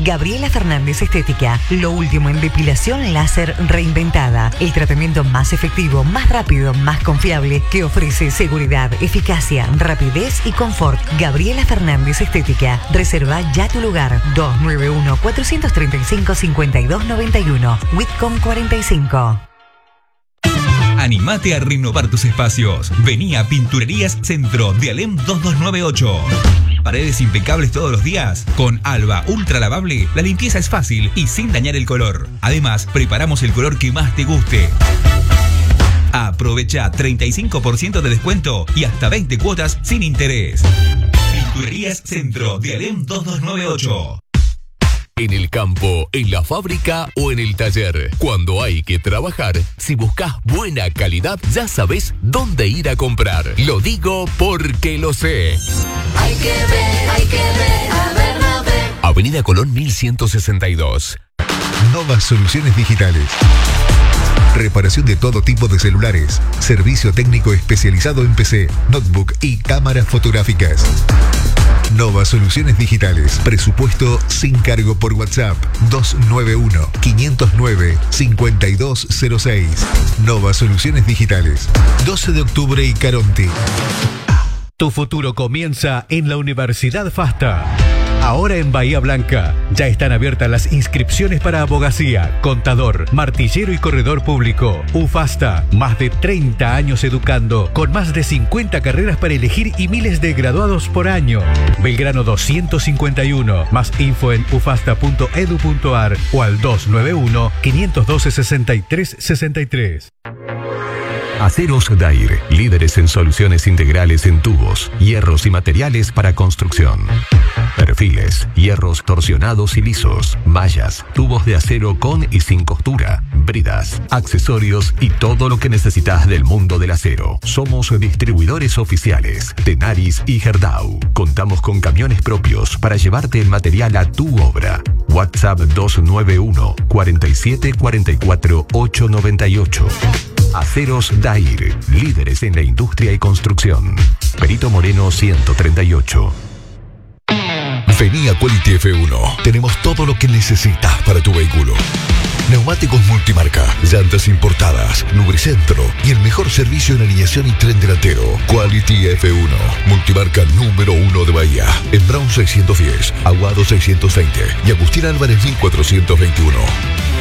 Gabriela Fernández Estética. Lo último en depilación láser reinventada. El tratamiento más efectivo, más rápido, más confiable, que ofrece seguridad, eficacia, rapidez y confort. Gabriela Fernández Estética. Reserva ya tu lugar. 291-435-5291. Whitcomb 45. Animate a renovar tus espacios. Vení a Pinturerías Centro de Alem 2298. Paredes impecables todos los días. Con Alba Ultra Lavable, la limpieza es fácil y sin dañar el color. Además, preparamos el color que más te guste. Aprovecha 35% de descuento y hasta 20 cuotas sin interés. Pinturerías Centro de Alem 2298. En el campo, en la fábrica o en el taller. Cuando hay que trabajar, si buscas buena calidad, ya sabes dónde ir a comprar. Lo digo porque lo sé. Hay que ver, a ver. Avenida Colón 1162. Nova Soluciones Digitales. Reparación de todo tipo de celulares. Servicio técnico especializado en PC, notebook y cámaras fotográficas. Nova Soluciones Digitales. Presupuesto sin cargo por WhatsApp. 291-509-5206. Nova Soluciones Digitales. 12 de octubre y Caronte. Tu futuro comienza en la Universidad FASTA. Ahora en Bahía Blanca ya están abiertas las inscripciones para abogacía, contador, martillero y corredor público. UFASTA, más de 30 años educando, con más de 50 carreras para elegir y miles de graduados por año. Belgrano 251, más info en ufasta.edu.ar o al 291-512-6363. Aceros Dair, líderes en soluciones integrales en tubos, hierros y materiales para construcción. Perfiles, hierros torsionados y lisos, mallas, tubos de acero con y sin costura, bridas, accesorios y todo lo que necesitas del mundo del acero. Somos distribuidores oficiales, Tenaris y Gerdau. Contamos con camiones propios para llevarte el material a tu obra. WhatsApp 291 47 44 898. Aceros Dair, líderes en la industria y construcción. Perito Moreno 138. Vení a Quality F1. Tenemos todo lo que necesitas para tu vehículo. Neumáticos multimarca, llantas importadas, lubricentro y el mejor servicio en alineación y tren delantero. Quality F1, multimarca número 1 de Bahía. En Brown 610, Aguado 620 y Agustín Álvarez 1421.